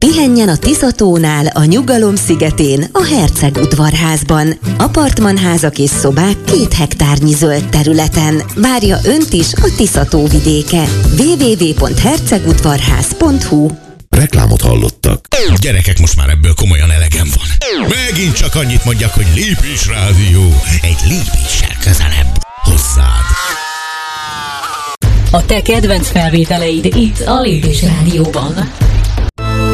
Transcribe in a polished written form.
Pihenjen a Tiszatónál, a Nyugalom szigetén, a Herceg udvarházban. Apartmanházak és szobák 2 hektárnyi zöld területen. Várja önt is a Tiszató vidéke. www.hercegudvarház.hu. Reklámot hallottak. Gyerekek, most már ebből komolyan elegem van. Megint csak annyit mondjak, hogy Lépés Rádió. Egy lépéssel közelebb hozzád. A te kedvenc felvételeid itt a Lépés Rádióban.